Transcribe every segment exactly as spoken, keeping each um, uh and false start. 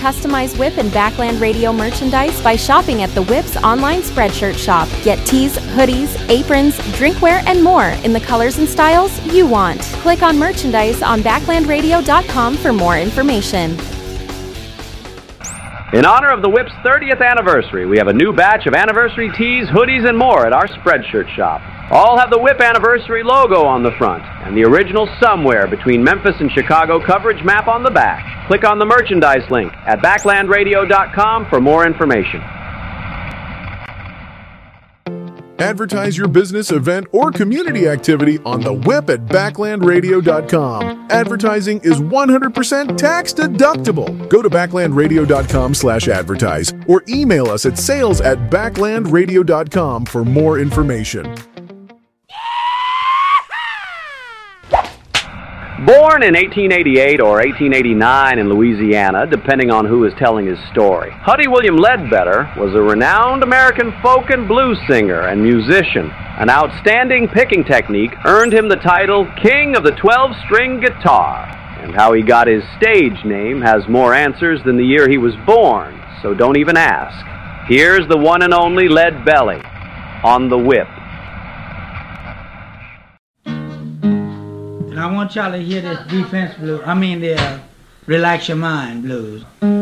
customized Whip and Backland Radio merchandise by shopping at the Whip's online Spreadshirt shop. Get tees, hoodies, aprons, drinkware, and more in the colors and styles you want. Click on merchandise on backland radio dot com for more information. In honor of the Whip's thirtieth anniversary, we have a new batch of anniversary tees, hoodies, and more at our Spreadshirt shop. All have the Whip anniversary logo on the front and the original Somewhere Between Memphis and Chicago coverage map on the back. Click on the merchandise link at backland radio dot com for more information. Advertise your business, event, or community activity on the Whip at backland radio dot com. Advertising is one hundred percent tax deductible. Go to backland radio dot com slash advertise or email us at sales at backland radio dot com for more information. Born in eighteen eighty-eight or eighteen eighty-nine in Louisiana, depending on who is telling his story, Huddy William Ledbetter was a renowned American folk and blues singer and musician. An outstanding picking technique earned him the title King of the twelve-string Guitar. And how he got his stage name has more answers than the year he was born, so don't even ask. Here's the one and only Lead Belly on the Whip. And I want y'all to hear this defense blues. I mean the uh, Relax Your Mind blues.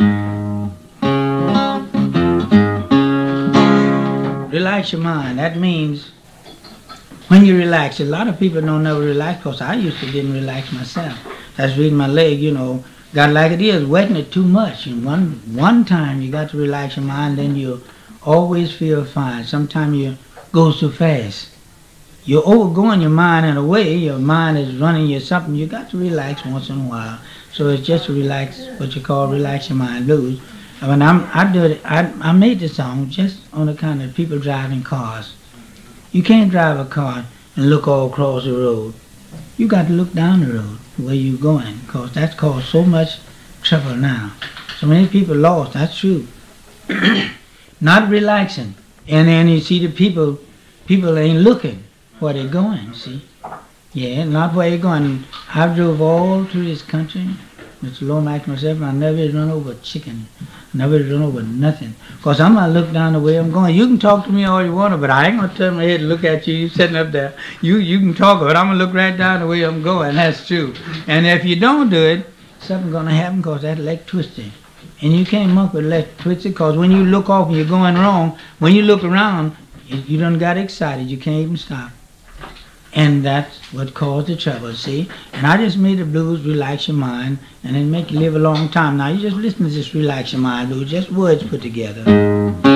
Relax your mind. That means when you relax. A lot of people don't never relax because I used to didn't relax myself. That's reading my leg, you know. Got like it is, wetting it too much. And one one time you got to relax your mind, then you always feel fine. Sometimes you go too fast. You're overgoing your mind in a way. Your mind is running you something. You got to relax once in a while. So it's just to relax, what you call relax your mind blues. I mean, I'm, I do it. I, I made the song just on account of people driving cars. You can't drive a car and look all across the road. You got to look down the road where you're going, because that's caused so much trouble now. So many people lost. That's true. Not relaxing, and then you see the people. People ain't looking where they're going, see? Yeah, not where you're going. I drove all through this country, Mister Lomax myself, and I never run over a chicken. Never run over nothing. Because I'm going to look down the way I'm going. You can talk to me all you want to, but I ain't going to turn my head and look at you. You sitting up there. You you can talk, but I'm going to look right down the way I'm going. That's true. And if you don't do it, something's going to happen because that leg twisted. And you can't muck with leg twisted because when you look off and you're going wrong, when you look around, you, you done got excited. You can't even stop. And that's what caused the trouble, see? And I just made the blues relax your mind and then make you live a long time. Now you just listen to this relax your mind blues, just words put together.